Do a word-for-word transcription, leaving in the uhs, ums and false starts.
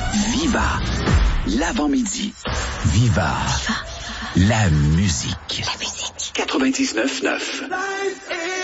Viva. L'avant-midi. Viva. La musique. La musique. quatre-vingt-dix-neuf neuf. Life is